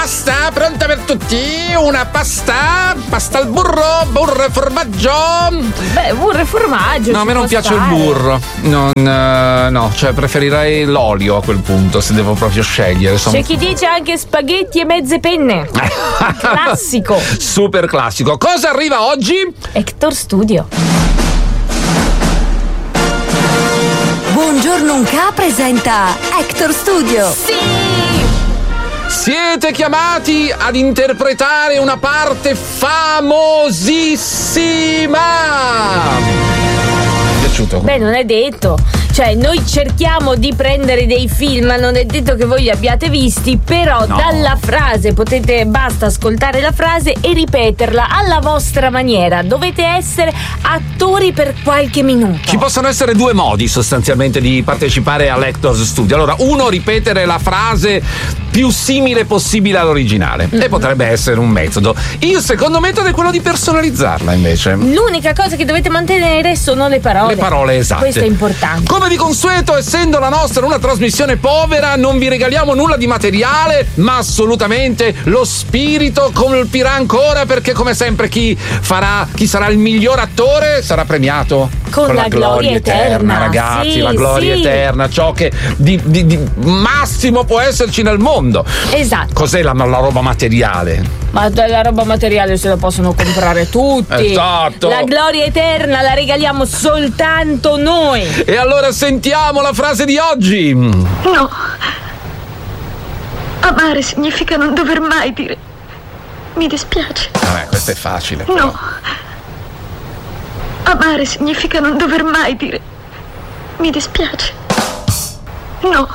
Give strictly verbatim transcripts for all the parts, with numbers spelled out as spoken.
pasta pronta per tutti, una pasta, pasta al burro, burro e formaggio. Beh, burro e formaggio. No, a me non piace stare. il burro. Non, uh, no, cioè preferirei l'olio a quel punto, se devo proprio scegliere. Sono... C'è chi dice anche spaghetti e mezze penne. Classico. Super classico. Cosa arriva oggi? Hector Studio. Buongiorno Unca presenta Hector Studio. Sì! Siete chiamati ad interpretare una parte famosissima. Mi è piaciuto? Beh, non è detto. Cioè, noi cerchiamo di prendere dei film, non è detto che voi li abbiate visti, però no. Dalla frase potete, basta ascoltare la frase e ripeterla alla vostra maniera. Dovete essere attori per qualche minuto. Ci possono essere due modi sostanzialmente di partecipare all'Hector's Studio. Allora, uno, ripetere la frase più simile possibile all'originale, mm-hmm. e potrebbe essere un metodo. Il secondo metodo è quello di personalizzarla, invece. L'unica cosa che dovete mantenere sono le parole. Le parole esatte. Questo è importante. Come di consueto, essendo la nostra una trasmissione povera, non vi regaliamo nulla di materiale, ma assolutamente lo spirito colpirà ancora, perché come sempre chi farà, chi sarà il miglior attore sarà premiato con, con la, la gloria, gloria eterna, eterna ragazzi, sì, la gloria sì. eterna, ciò che di, di, di massimo può esserci nel mondo. Esatto. Cos'è la, la roba materiale? Ma la roba materiale se la possono comprare tutti. Esatto. La gloria eterna la regaliamo soltanto noi. E allora sentiamo la frase di oggi. No. Amare significa non dover mai dire mi dispiace. Vabbè, questo è facile. Però. No. Amare significa non dover mai dire mi dispiace. No.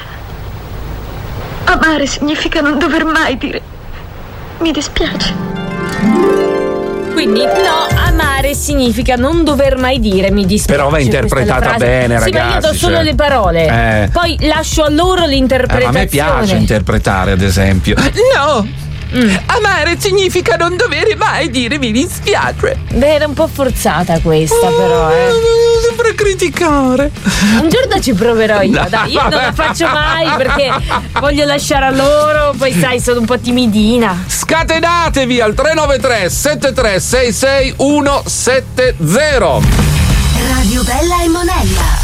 Amare significa non dover mai dire mi dispiace. Quindi no, amare significa non dover mai dire mi dispiace. Però va interpretata bene, ragazzi. Sì, ma io do solo cioè... le parole. Eh. Poi lascio a loro l'interpretazione. Eh, ma a me piace interpretare, ad esempio. No! Mm. Amare significa non dover mai dire mi dispiace. Beh, era un po' forzata questa, oh, però, eh. Sempre criticare. Un giorno ci proverò io, no, dai, io non la faccio mai perché voglio lasciare a loro, poi sai, sono un po' timidina. Scatenatevi al tre nove tre sette tre sei sei uno sette zero. Radio Bella e Monella.